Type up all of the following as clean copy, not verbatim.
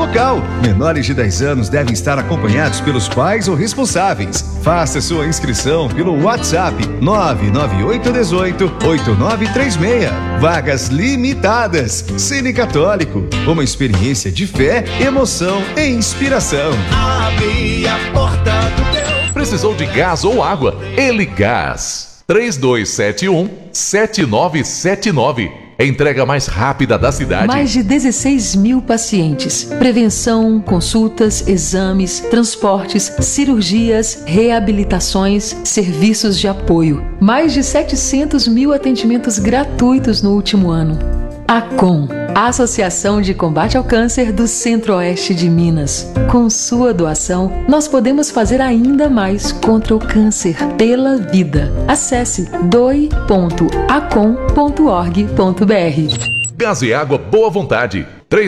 local. Menores de 10 anos devem estar acompanhados pelos pais ou responsáveis. Faça sua inscrição pelo WhatsApp 99818-8936. Vagas limitadas. Cine Católico, uma experiência de fé, emoção e inspiração. Abre a porta do teu... Precisou de gás ou água? Ele Gás. 3271-7979. Entrega mais rápida da cidade. Mais de 16 mil pacientes. Prevenção, consultas, exames, transportes, cirurgias, reabilitações, serviços de apoio. Mais de 700 mil atendimentos gratuitos no último ano. ACOM, a Associação de Combate ao Câncer do Centro-Oeste de Minas. Com sua doação, nós podemos fazer ainda mais contra o câncer pela vida. Acesse doe.acom.org.br. Gás e água Boa Vontade.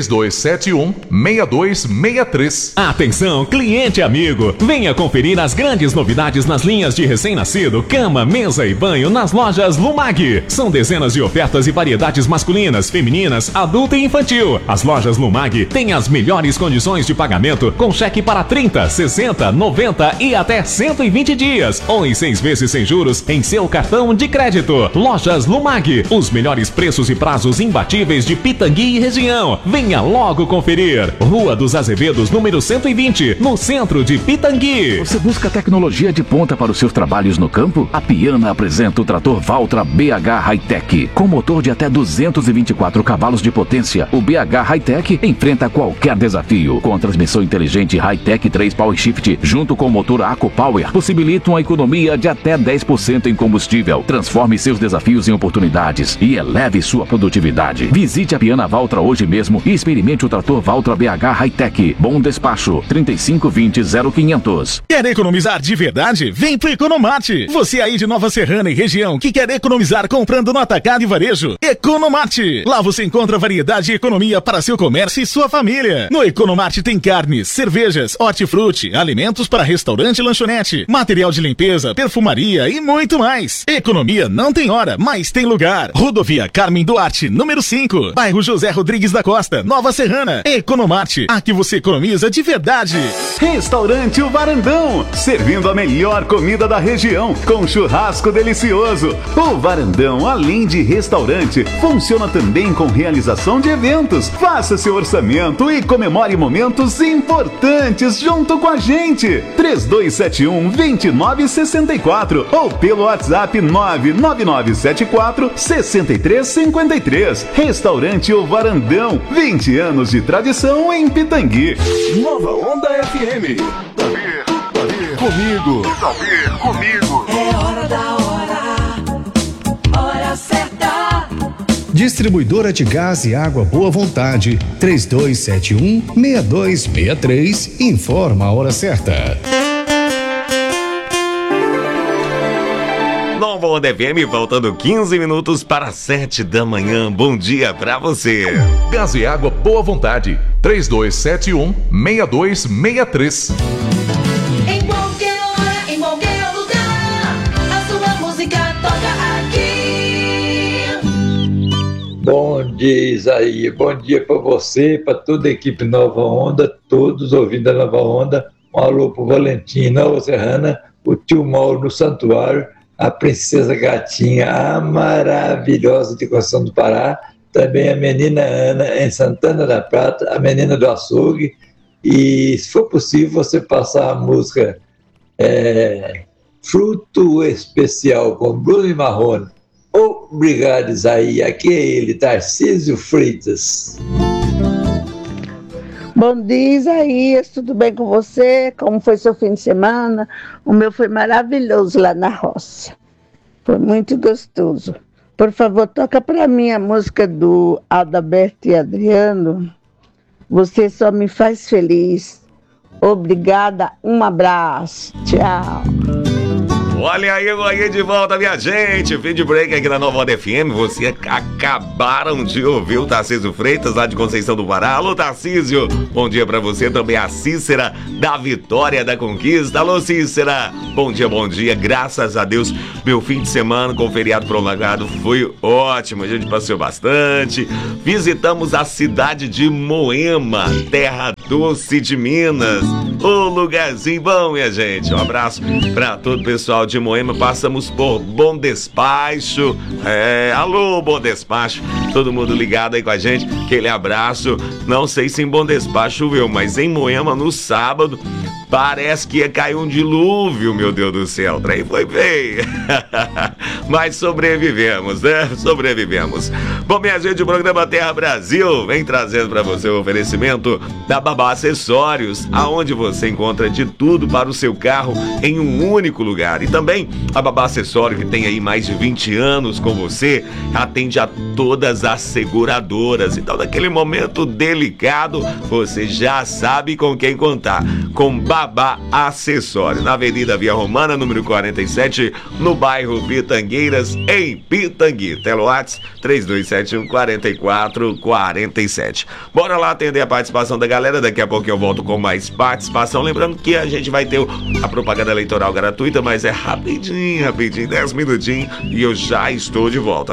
3271-6263. Atenção, cliente amigo! Venha conferir as grandes novidades nas linhas de recém-nascido, cama, mesa e banho nas lojas Lumag. São dezenas de ofertas e variedades masculinas, femininas, adulta e infantil. As lojas Lumag têm as melhores condições de pagamento com cheque para 30, 60, 90 e até 120 dias. Ou em 6 vezes sem juros em seu cartão de crédito. Lojas Lumag, os melhores preços e prazos imbatíveis de Pitangui e região. Venha logo conferir. Rua dos Azevedos, número 120, no centro de Pitangui. Você busca tecnologia de ponta para os seus trabalhos no campo? A Piana apresenta o trator Valtra BH Hightech. Com motor de até 224 cavalos de potência, o BH Hightech enfrenta qualquer desafio. Com transmissão inteligente Hightech 3 Power Shift, junto com o motor AcoPower, possibilita uma economia de até 10% em combustível. Transforme seus desafios em oportunidades e eleve sua produtividade. Visite a Piana Valtra hoje mesmo e experimente o trator Valtra BH Hightech. Bom despacho, 3520-0500. Quer economizar de verdade? Vem pro Economate. Você aí de Nova Serrana e região que quer economizar comprando no atacado e varejo? Economate. Lá você encontra variedade e economia para seu comércio e sua família. No Economate tem carnes, cervejas, hortifruti, alimentos para restaurante e lanchonete, material de limpeza, perfumaria e muito mais. Economia não tem hora, mas tem lugar. Rodovia Carmen Duarte, número 5, bairro José Rodrigues da Costa, Nova Serrana. Economate, aqui você economiza de verdade. Restaurante O Varandão, servindo a melhor comida da região, com churrasco delicioso. O Varandão, além de restaurante, funciona também com realização de eventos. Faça seu orçamento e comemore momentos importantes junto com a gente. 3271-2964 ou pelo WhatsApp 99974-6353. Restaurante O Varandão, 20 anos de tradição em Pitangui. Nova Onda FM. Comigo. Comigo. É hora da hora certa. Distribuidora de gás e água Boa Vontade, 3271-6263, informa a hora certa. Nova Onda FM, faltando 15 minutos para 7 da manhã. Bom dia pra você. Gás e água Boa Vontade. 3271-6263. Em qualquer hora, em qualquer lugar, a sua música toca aqui. Bom dia, Isaías. Bom dia para você, para toda a equipe Nova Onda, todos ouvindo a Nova Onda. Um alô pro Valentim, Nova Serrana, o tio Mauro no Santuário, a Princesa Gatinha, a maravilhosa de Coração do Pará, também a menina Ana em Santana da Prata, a menina do açougue, e se for possível você passar a música Fruto Especial com Bruno e Marrone. Obrigado, Isaías. Aqui é ele, Tarcísio Freitas. Bom dia, Isaías, tudo bem com você? Como foi seu fim de semana? O meu foi maravilhoso lá na roça. Foi muito gostoso. Por favor, toca para mim a música do Adalberto e Adriano. Você só me faz feliz. Obrigada, um abraço. Tchau. Olha aí, eu aí de volta, minha gente. Fim de break aqui na Nova Onda FM. Você acabaram de ouvir o Tarcísio Freitas, lá de Conceição do Pará. Alô, Tarcísio. Bom dia pra você. Também a Cícera, da Vitória da Conquista. Alô, Cícera. Bom dia. Graças a Deus, meu fim de semana com feriado prolongado foi ótimo. A gente passeou bastante. Visitamos a cidade de Moema, terra Doce de Minas. Ô, lugarzinho bom, minha gente. Um abraço pra todo o pessoal de Moema. Passamos por Bom Despacho. Alô, Bom Despacho. Todo mundo ligado aí com a gente. Aquele abraço. Não sei se em Bom Despacho choveu, mas em Moema no sábado parece que ia cair um dilúvio, meu Deus do céu. O trem foi bem. Mas sobrevivemos, né? Sobrevivemos. Bom, minha gente, o programa Terra Brasil vem trazendo para você o oferecimento da Babá Acessórios, aonde você encontra de tudo para o seu carro em um único lugar. E também a Babá Acessório, que tem aí mais de 20 anos com você, atende a todas as seguradoras. Então, naquele momento delicado, você já sabe com quem contar. Com Babá Acessório, na Avenida Via Romana, número 47, no bairro Pitangueiras, em Pitangui. Teloates 3271-4447. Bora lá atender a participação da galera. Daqui a pouco eu volto com mais participação. Lembrando que a gente vai ter a propaganda eleitoral gratuita, mas é rapidinho, 10 minutinhos e eu já estou de volta.